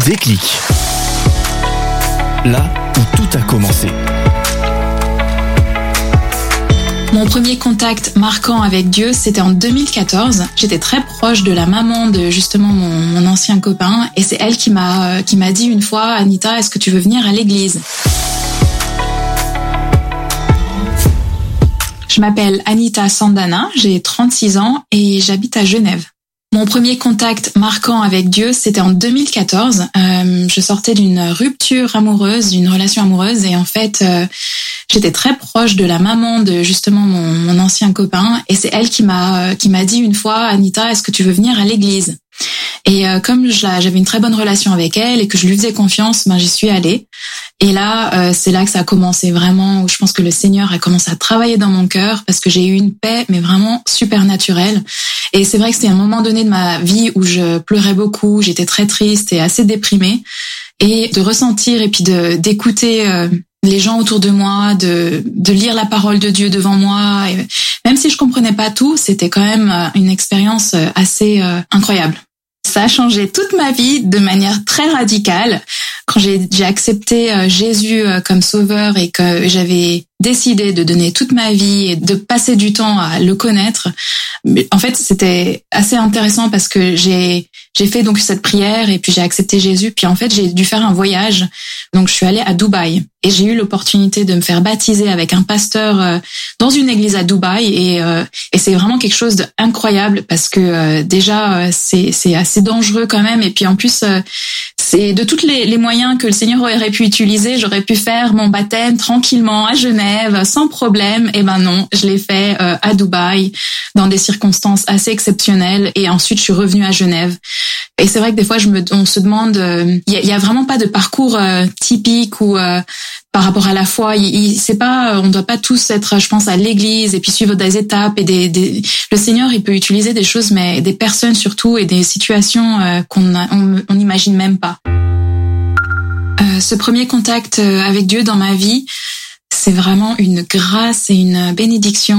Déclic. Là où tout a commencé. Mon premier contact marquant avec Dieu, c'était en 2014. J'étais très proche de la maman de justement mon ancien copain, et c'est elle qui m'a dit une fois: Anita, est-ce que tu veux venir à l'église? Je m'appelle Anita Sandana, j'ai 36 ans et j'habite à Genève. Mon premier contact marquant avec Dieu, c'était en 2014. Je sortais d'une rupture amoureuse, d'une relation amoureuse, et en fait, j'étais très proche de la maman de justement mon ancien copain, et c'est elle qui m'a dit une fois: Anita, est-ce que tu veux venir à l'église? Et comme j'avais une très bonne relation avec elle et que je lui faisais confiance, j'y suis allée. Et là, c'est là que ça a commencé vraiment, où je pense que le Seigneur a commencé à travailler dans mon cœur, parce que j'ai eu une paix, mais vraiment super naturelle. Et c'est vrai que c'était un moment donné de ma vie où je pleurais beaucoup, j'étais très triste et assez déprimée. Et de ressentir et puis d'écouter les gens autour de moi, de lire la parole de Dieu devant moi. Et même si je comprenais pas tout, c'était quand même une expérience assez incroyable. Ça a changé toute ma vie de manière très radicale. Quand j'ai accepté Jésus comme sauveur et que j'avais décidé de donner toute ma vie et de passer du temps à le connaître, en fait, c'était assez intéressant parce que j'ai fait donc cette prière et puis j'ai accepté Jésus. Puis en fait, j'ai dû faire un voyage. Donc je suis allée à Dubaï et j'ai eu l'opportunité de me faire baptiser avec un pasteur dans une église à Dubaï, et c'est vraiment quelque chose d'incroyable parce que déjà c'est assez dangereux quand même, et puis en plus c'est de tous les moyens que le Seigneur aurait pu utiliser, j'aurais pu faire mon baptême tranquillement à Genève sans problème. Et ben non, je l'ai fait à Dubaï dans des circonstances assez exceptionnelles, et ensuite je suis revenue à Genève. Et c'est vrai que des fois on se demande, il y a vraiment pas de parcours typique ou par rapport à la foi, c'est pas, on doit pas tous être, je pense, à l'église et puis suivre des étapes et le Seigneur, il peut utiliser des choses, mais des personnes surtout, et des situations qu'on n'imagine même pas. Ce premier contact avec Dieu dans ma vie, c'est vraiment une grâce et une bénédiction.